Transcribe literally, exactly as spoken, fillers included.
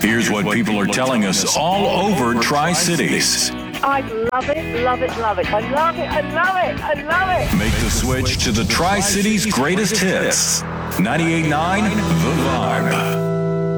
Here's what people are telling us all over Tri-Cities. I love it, love it, love it. I love it, I love it, I love it. Make the switch to the Tri-Cities greatest hits. ninety-eight point nine The Vibe.